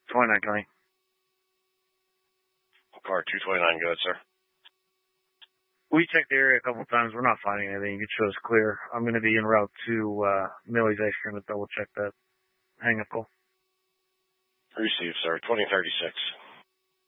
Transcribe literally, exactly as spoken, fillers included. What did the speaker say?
twenty-nine County. Car two twenty-nine, go ahead, sir. We checked the area a couple of times. We're not finding anything. It shows clear. I'm going to be en route to uh, Millie's Ice Cream to double check that hang-up call. Receive, sir. twenty thirty-six.